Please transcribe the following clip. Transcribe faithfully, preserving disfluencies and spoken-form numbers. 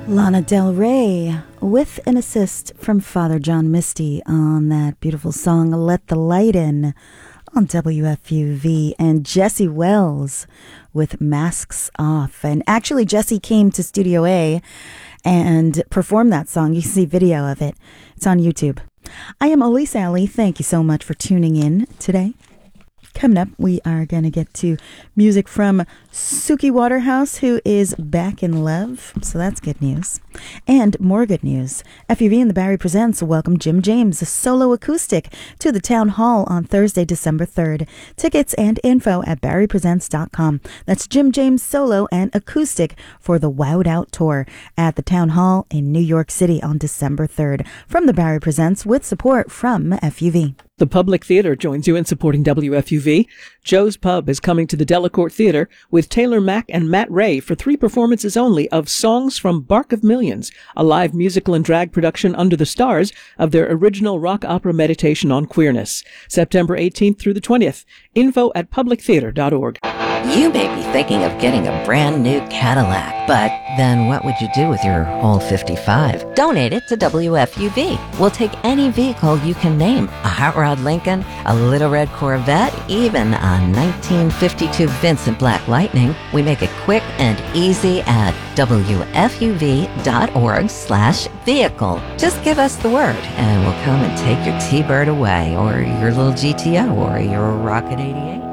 Lana Del Rey with an assist from Father John Misty on that beautiful song Let the Light In on W F U V, and Jesse Wells with Masks Off. And actually Jesse came to Studio A and performed that song. You can see video of it. It's on YouTube. I am Elise Alley. Thank you so much for tuning in today. Coming up, we are going to get to music from Suki Waterhouse, who is back in love. So that's good news. And more good news. F U V and the Barrie Presents welcome Jim James, a solo acoustic, to the Town Hall on Thursday, December third. Tickets and info at barrie presents dot com. That's Jim James solo and acoustic for the Wowed Out Tour at the Town Hall in New York City on December third. From the Barrie Presents with support from F U V. The Public Theater joins you in supporting W F U V. Joe's Pub is coming to the Delacorte Theater with Taylor Mack and Matt Ray for three performances only of Songs from Bark of Millions, a live musical and drag production under the stars of their original rock opera Meditation on Queerness. September eighteenth through the twentieth. Info at public theater dot org. You may be thinking of getting a brand new Cadillac, but then what would you do with your old fifty-five? Donate it to W F U V. We'll take any vehicle you can name. A hot rod Lincoln, a little red Corvette, even a nineteen fifty-two Vincent Black Lightning. We make it quick and easy at W F U V dot org slash vehicle. Just give us the word and we'll come and take your T-Bird away, or your little G T O, or your Rocket eighty-eight.